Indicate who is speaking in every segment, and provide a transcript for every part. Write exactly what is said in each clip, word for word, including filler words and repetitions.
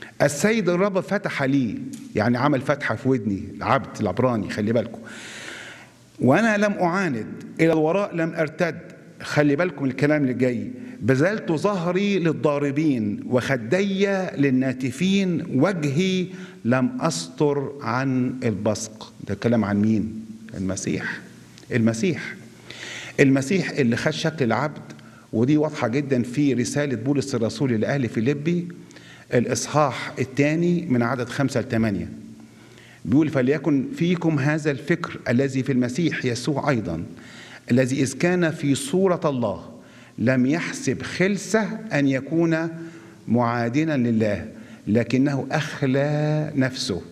Speaker 1: السيد الرب فتح لي، يعني عمل فتحة في ودني، العبد العبراني، خلي بالكم. وأنا لم أعاند، إلى الوراء لم أرتد. خلي بالكم الكلام اللي جاي. بذلت ظهري للضاربين وخدي للناتفين، وجهي لم أستر عن البصق. ده كلام عن مين؟ المسيح. المسيح المسيح اللي خد شكل العبد، ودي واضحة جدا في رسالة بولس الرسول لأهل فيليبي الإصحاح الثاني من عدد خمسة لثمانية. بيقول: فليكن فيكم هذا الفكر الذي في المسيح يسوع أيضا، الذي إذ كان في صورة الله لم يحسب خلسة أن يكون معادنا لله، لكنه أخلى نفسه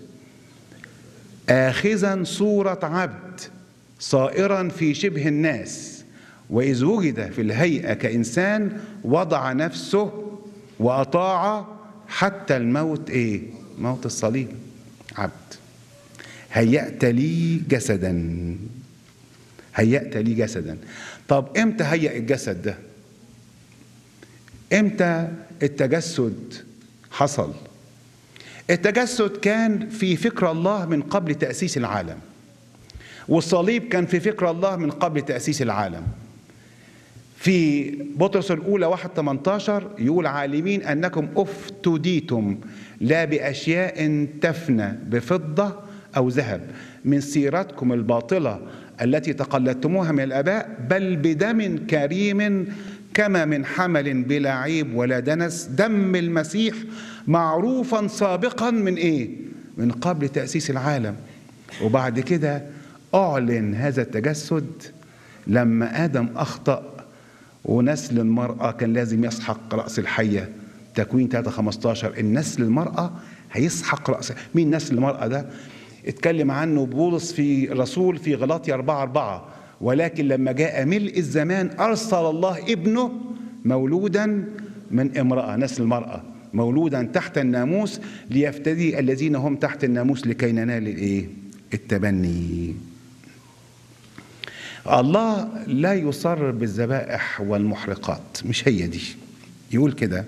Speaker 1: آخذا صورة عبد صائرا في شبه الناس، وإذ وجد في الهيئة كإنسان وضع نفسه وأطاع حتى الموت. إيه؟ موت الصليب. عبد. هيأت لي جسدا. هيأت لي جسدا. طب امتى هيأ الجسد ده؟ امتى التجسد حصل؟ التجسد كان في فكر الله من قبل تأسيس العالم، والصليب كان في فكر الله من قبل تأسيس العالم. في بطرس الأولى واحد ثمانية عشر يقول: عالمين أنكم افتديتم لا بأشياء تفنى بفضة أو ذهب من سيرتكم الباطلة التي تقلدتموها من الآباء، بل بدم كريم كما من حمل بلا عيب ولا دنس، دم المسيح معروفا سابقا من إيه؟ من قبل تأسيس العالم. وبعد كده أعلن هذا التجسد لما آدم أخطأ ونسل المرأة كان لازم يسحق رأس الحية. تكوين ثلاثة خمسة عشر: النسل المرأة هيسحق رأس. مين نسل المرأة ده؟ اتكلم عنه بولس في الرسول في غلاطيا أربعة أربعة: ولكن لما جاء ملء الزمان أرسل الله ابنه مولودا من امرأة، نسل المرأة، مولودا تحت الناموس ليفتدي الذين هم تحت الناموس لكي ننال الايه؟ التبني. الله لا يصر بالذبائح والمحرقات، مش هي دي. يقول كده: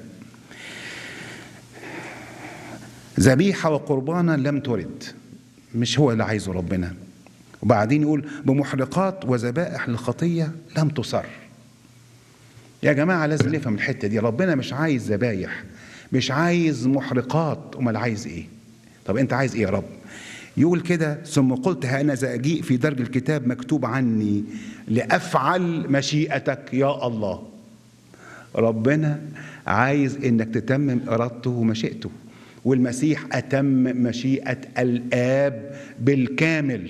Speaker 1: ذبيحة وقربانا لم ترد، مش هو اللي عايزه ربنا. وبعدين يقول: بمحرقات وذبائح للخطية لم تصر. يا جماعة لازم نفهم الحتة دي. ربنا مش عايز ذبايح، مش عايز محرقات. امال عايز ايه؟ طب انت عايز ايه يا رب؟ يقول كده: ثم قلت ها أنا ذا أجيء في درج الكتاب مكتوب عني لأفعل مشيئتك يا الله. ربنا عايز إنك تتمم إرادته ومشيئته، والمسيح أتم مشيئة الآب بالكامل.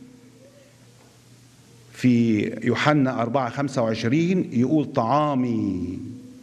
Speaker 1: في يوحنا أربعة خمسة وعشرين يقول: طعامي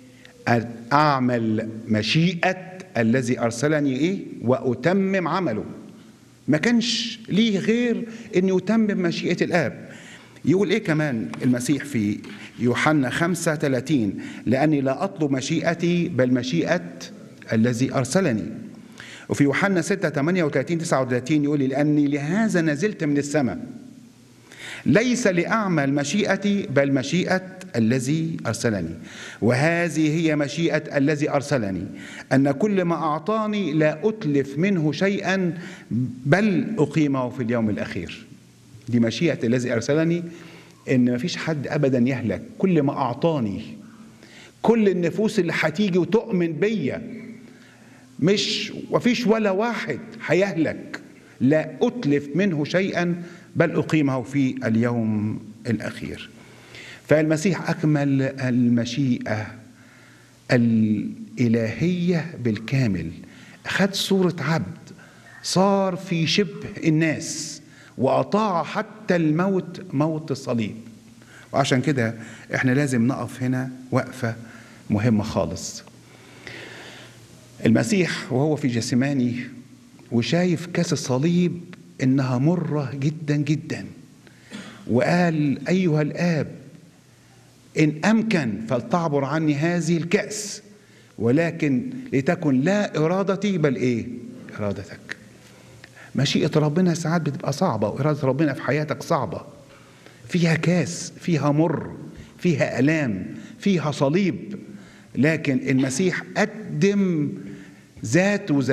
Speaker 1: أعمل مشيئة الذي أرسلني إيه؟ وأتمم عمله. ما كانش ليه غير أن يتمم مشيئة الآب. يقول إيه كمان المسيح في يوحنا خمسة ثلاثين: لأني لا أطلب مشيئتي بل مشيئة الذي أرسلني. وفي يوحنا ستة ثمانية وثلاثين تسعة وثلاثين يقول: لأني لهذا نزلت من السماء ليس لأعمل مشيئتي بل مشيئة الذي أرسلني، وهذه هي مشيئة الذي أرسلني، أن كل ما أعطاني لا أتلف منه شيئا بل أقيمه في اليوم الأخير. دي مشيئة الذي أرسلني، إن ما فيش حد أبدا يهلك. كل ما أعطاني، كل النفوس اللي هتيجي وتؤمن بيا، مش وفيش ولا واحد هيهلك، لا أتلف منه شيئا بل أقيمه في اليوم الأخير. فالمسيح أكمل المشيئة الإلهية بالكامل، أخذ صورة عبد، صار في شبه الناس، وأطاع حتى الموت، موت الصليب. وعشان كده احنا لازم نقف هنا وقفة مهمة خالص. المسيح وهو في جسماني وشايف كاس الصليب إنها مرة جدا جدا، وقال: أيها الآب إن أمكن فلتعبر عني هذه الكأس، ولكن لتكن لا إرادتي بل إيه؟ إرادتك. مشيئة ربنا ساعات بتبقى صعبة، وإرادة ربنا في حياتك صعبة، فيها كاس، فيها مر، فيها ألام، فيها صليب، لكن المسيح قدم ذاته